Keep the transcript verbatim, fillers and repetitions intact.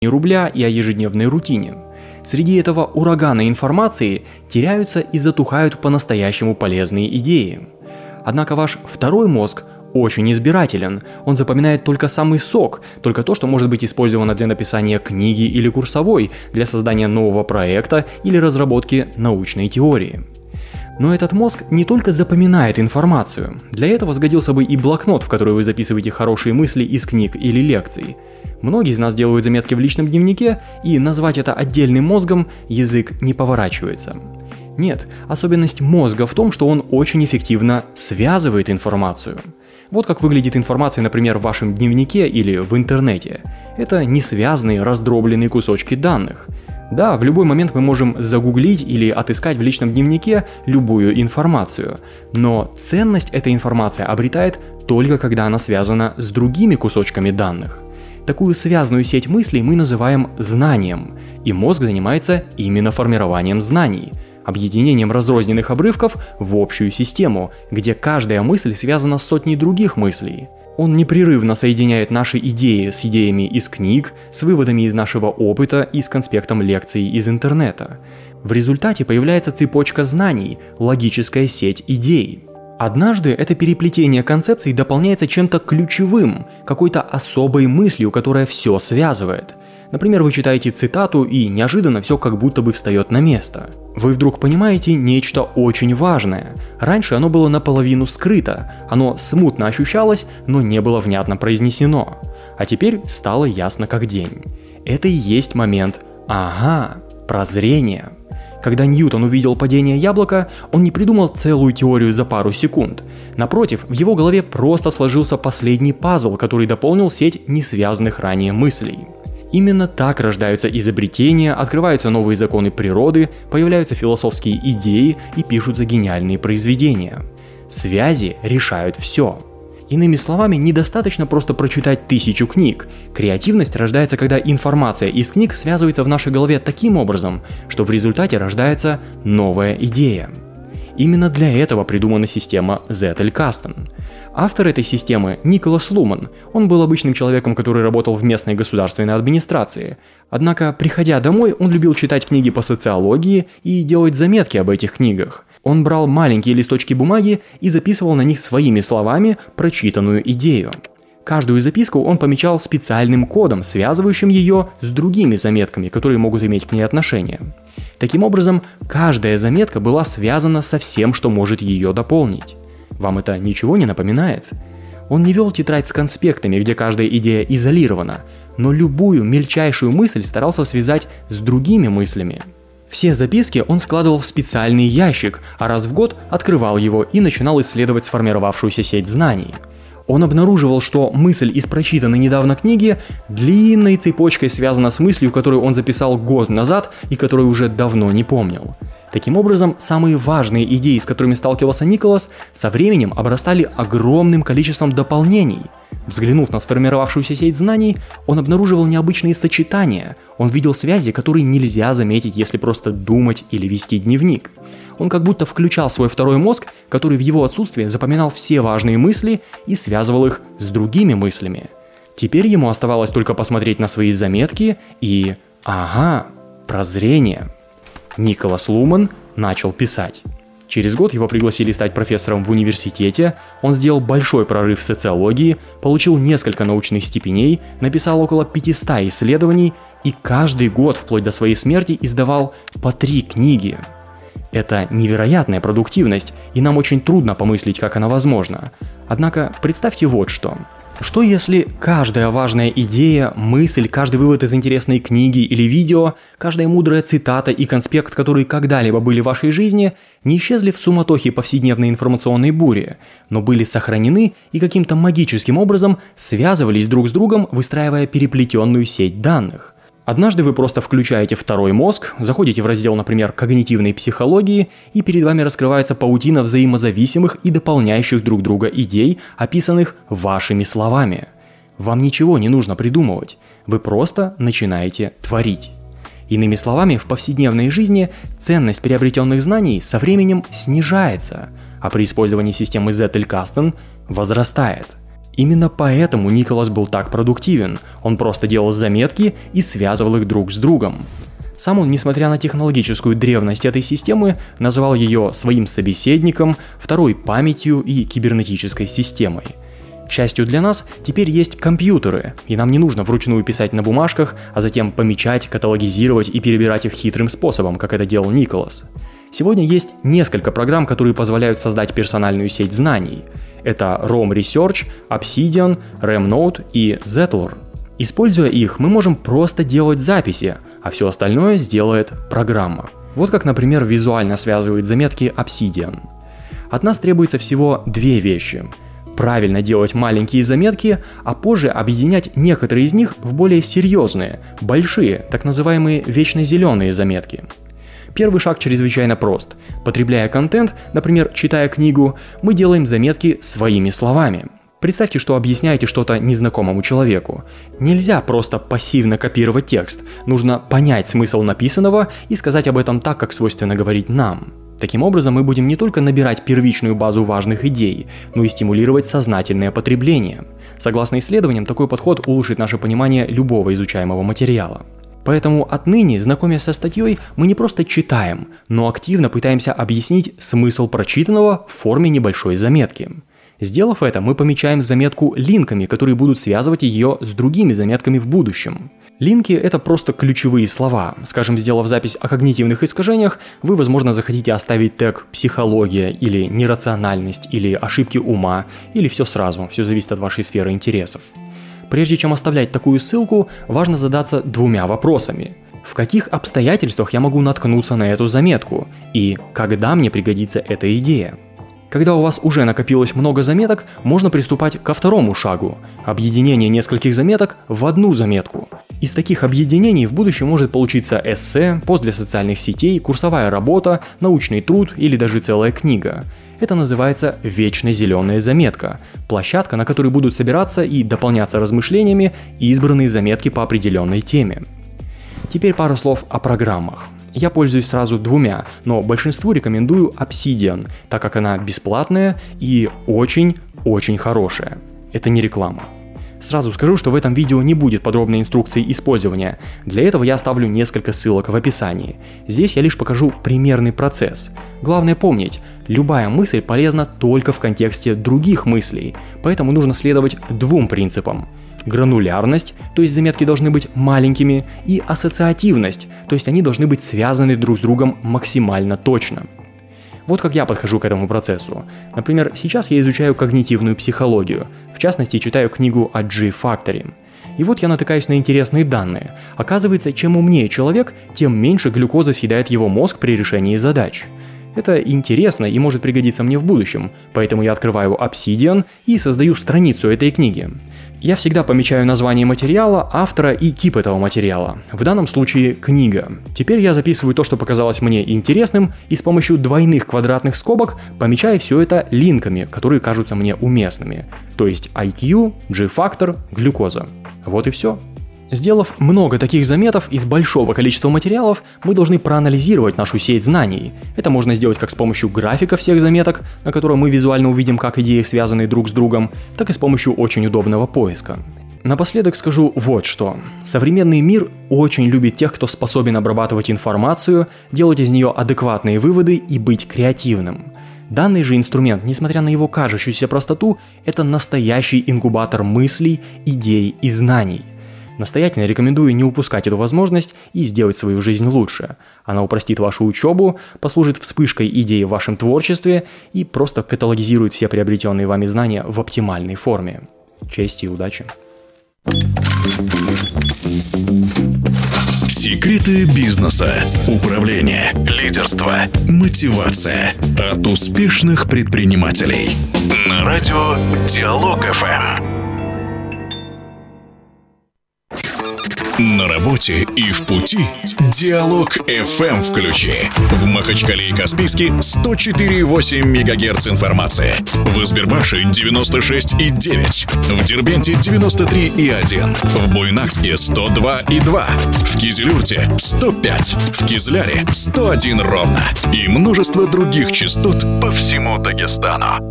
рубля и о ежедневной рутине. Среди этого урагана информации теряются и затухают по-настоящему полезные идеи. Однако ваш второй мозг очень избирателен, он запоминает только самый сок, только то, что может быть использовано для написания книги или курсовой, для создания нового проекта или разработки научной теории. Но этот мозг не только запоминает информацию, для этого сгодился бы и блокнот, в который вы записываете хорошие мысли из книг или лекций. Многие из нас делают заметки в личном дневнике, и назвать это отдельным мозгом язык не поворачивается. Нет, особенность мозга в том, что он очень эффективно связывает информацию. Вот как выглядит информация, например, в вашем дневнике или в интернете. Это несвязанные, раздробленные кусочки данных. Да, в любой момент мы можем загуглить или отыскать в личном дневнике любую информацию, но ценность этой информации обретает только когда она связана с другими кусочками данных. Такую связанную сеть мыслей мы называем знанием, и мозг занимается именно формированием знаний, объединением разрозненных обрывков в общую систему, где каждая мысль связана с сотней других мыслей. Он непрерывно соединяет наши идеи с идеями из книг, с выводами из нашего опыта и с конспектом лекций из интернета. В результате появляется цепочка знаний, логическая сеть идей. Однажды это переплетение концепций дополняется чем-то ключевым, какой-то особой мыслью, которая все связывает. Например, вы читаете цитату, и неожиданно все как будто бы встает на место. Вы вдруг понимаете нечто очень важное. Раньше оно было наполовину скрыто, оно смутно ощущалось, но не было внятно произнесено. А теперь стало ясно как день. Это и есть момент «ага», прозрения. Когда Ньютон увидел падение яблока, он не придумал целую теорию за пару секунд. Напротив, в его голове просто сложился последний пазл, который дополнил сеть несвязанных ранее мыслей. Именно так рождаются изобретения, открываются новые законы природы, появляются философские идеи и пишутся гениальные произведения. Связи решают все. Иными словами, недостаточно просто прочитать тысячу книг. Креативность рождается, когда информация из книг связывается в нашей голове таким образом, что в результате рождается новая идея. Именно для этого придумана система Zettelkasten. Автор этой системы – Николас Луман. Он был обычным человеком, который работал в местной государственной администрации. Однако, приходя домой, он любил читать книги по социологии и делать заметки об этих книгах. Он брал маленькие листочки бумаги и записывал на них своими словами прочитанную идею. Каждую записку он помечал специальным кодом, связывающим ее с другими заметками, которые могут иметь к ней отношение. Таким образом, каждая заметка была связана со всем, что может ее дополнить. Вам это ничего не напоминает? Он не вел тетрадь с конспектами, где каждая идея изолирована, но любую мельчайшую мысль старался связать с другими мыслями. Все записки он складывал в специальный ящик, а раз в год открывал его и начинал исследовать сформировавшуюся сеть знаний. Он обнаруживал, что мысль из прочитанной недавно книги длинной цепочкой связана с мыслью, которую он записал год назад и которую уже давно не помнил. Таким образом, самые важные идеи, с которыми сталкивался Николас, со временем обрастали огромным количеством дополнений. Взглянув на сформировавшуюся сеть знаний, он обнаруживал необычные сочетания, он видел связи, которые нельзя заметить, если просто думать или вести дневник. Он как будто включал свой второй мозг, который в его отсутствие запоминал все важные мысли и связывал их с другими мыслями. Теперь ему оставалось только посмотреть на свои заметки и... ага, прозрение. Николас Луман начал писать. Через год его пригласили стать профессором в университете, он сделал большой прорыв в социологии, получил несколько научных степеней, написал около пятисот исследований и каждый год вплоть до своей смерти издавал по три книги. Это невероятная продуктивность, и нам очень трудно помыслить, как она возможна. Однако представьте вот что. Что если каждая важная идея, мысль, каждый вывод из интересной книги или видео, каждая мудрая цитата и конспект, которые когда-либо были в вашей жизни, не исчезли в суматохе повседневной информационной бури, но были сохранены и каким-то магическим образом связывались друг с другом, выстраивая переплетенную сеть данных? Однажды вы просто включаете второй мозг, заходите в раздел, например, когнитивной психологии, и перед вами раскрывается паутина взаимозависимых и дополняющих друг друга идей, описанных вашими словами. Вам ничего не нужно придумывать, вы просто начинаете творить. Иными словами, в повседневной жизни ценность приобретенных знаний со временем снижается, а при использовании системы Zettelkasten возрастает. Именно поэтому Николас был так продуктивен, он просто делал заметки и связывал их друг с другом. Сам он, несмотря на технологическую древность этой системы, называл ее своим собеседником, второй памятью и кибернетической системой. К счастью для нас, теперь есть компьютеры, и нам не нужно вручную писать на бумажках, а затем помечать, каталогизировать и перебирать их хитрым способом, как это делал Николас. Сегодня есть несколько программ, которые позволяют создать персональную сеть знаний. Это Rom Research, Obsidian, RamNote и Zettler. Используя их, мы можем просто делать записи, а все остальное сделает программа. Вот как, например, визуально связывает заметки Obsidian. От нас требуется всего две вещи. Правильно делать маленькие заметки, а позже объединять некоторые из них в более серьезные, большие, так называемые вечно зеленые заметки. Первый шаг чрезвычайно прост. Потребляя контент, например, читая книгу, мы делаем заметки своими словами. Представьте, что объясняете что-то незнакомому человеку. Нельзя просто пассивно копировать текст, нужно понять смысл написанного и сказать об этом так, как свойственно говорить нам. Таким образом, мы будем не только набирать первичную базу важных идей, но и стимулировать сознательное потребление. Согласно исследованиям, такой подход улучшит наше понимание любого изучаемого материала. Поэтому отныне, знакомясь со статьей, мы не просто читаем, но активно пытаемся объяснить смысл прочитанного в форме небольшой заметки. Сделав это, мы помечаем заметку линками, которые будут связывать ее с другими заметками в будущем. Линки — это просто ключевые слова. Скажем, сделав запись о когнитивных искажениях, вы, возможно, захотите оставить тег «психология» или «нерациональность» или «ошибки ума» или все сразу, все зависит от вашей сферы интересов. Прежде чем оставлять такую ссылку, важно задаться двумя вопросами. В каких обстоятельствах я могу наткнуться на эту заметку? И когда мне пригодится эта идея? Когда у вас уже накопилось много заметок, можно приступать ко второму шагу – объединение нескольких заметок в одну заметку. Из таких объединений в будущем может получиться эссе, пост для социальных сетей, курсовая работа, научный труд или даже целая книга. Это называется «вечно зеленая заметка» – площадка, на которой будут собираться и дополняться размышлениями избранные заметки по определенной теме. Теперь пару слов о программах. Я пользуюсь сразу двумя, но большинству рекомендую Obsidian, так как она бесплатная и очень-очень хорошая. Это не реклама. Сразу скажу, что в этом видео не будет подробной инструкции использования. Для этого я оставлю несколько ссылок в описании. Здесь я лишь покажу примерный процесс. Главное помнить, любая мысль полезна только в контексте других мыслей, поэтому нужно следовать двум принципам. Гранулярность, то есть заметки должны быть маленькими, и ассоциативность, то есть они должны быть связаны друг с другом максимально точно. Вот как я подхожу к этому процессу. Например, сейчас я изучаю когнитивную психологию, в частности читаю книгу о G-факторе. И вот я натыкаюсь на интересные данные. Оказывается, чем умнее человек, тем меньше глюкозы съедает его мозг при решении задач. Это интересно и может пригодиться мне в будущем, поэтому я открываю Obsidian и создаю страницу этой книги. Я всегда помечаю название материала, автора и тип этого материала. В данном случае книга. Теперь я записываю то, что показалось мне интересным, и с помощью двойных квадратных скобок помечаю все это линками, которые кажутся мне уместными. То есть ай кью, G-фактор, глюкоза. Вот и все. Сделав много таких заметов из большого количества материалов, мы должны проанализировать нашу сеть знаний. Это можно сделать как с помощью графика всех заметок, на котором мы визуально увидим, как идеи связаны друг с другом, так и с помощью очень удобного поиска. Напоследок скажу вот что. Современный мир очень любит тех, кто способен обрабатывать информацию, делать из нее адекватные выводы и быть креативным. Данный же инструмент, несмотря на его кажущуюся простоту, это настоящий инкубатор мыслей, идей и знаний. Настоятельно рекомендую не упускать эту возможность и сделать свою жизнь лучше. Она упростит вашу учебу, послужит вспышкой идей в вашем творчестве и просто каталогизирует все приобретенные вами знания в оптимальной форме. Чести и удачи! Секреты бизнеса, управления, лидерства, мотивация от успешных предпринимателей. На радио Диалог эф эм. На работе и в пути Диалог эф эм включи. В Махачкале и Каспийске сто четыре и восемь мегагерц информации. В Избербаше девяносто шесть и девять. В Дербенте девяносто три и один. В Буйнакске сто два и два. В Кизилюрте сто пять. В Кизляре сто один ровно. И множество других частот по всему Дагестану.